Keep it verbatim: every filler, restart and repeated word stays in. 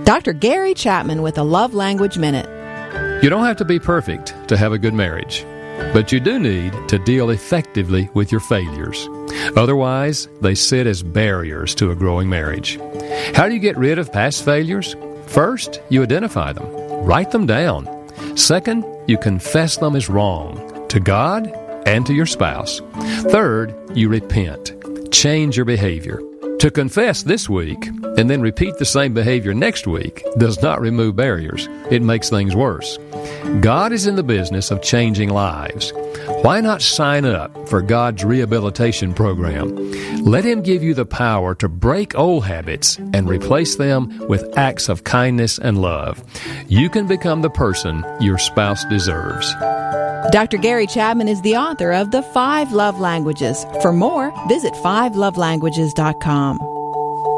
Doctor Gary Chapman with a Love Language Minute. You don't have to be perfect to have a good marriage, but you do need to deal effectively with your failures. Otherwise, they sit as barriers to a growing marriage. How do you get rid of past failures? First, you identify them. Write them down. Second, you confess them as wrong to God and to your spouse. Third, you repent. Change your behavior. To confess this week and then repeat the same behavior next week does not remove barriers. It makes things worse. God is in the business of changing lives. Why not sign up for God's rehabilitation program? Let Him give you the power to break old habits and replace them with acts of kindness and love. You can become the person your spouse deserves. Doctor Gary Chapman is the author of The Five Love Languages. For more, visit five love languages dot com.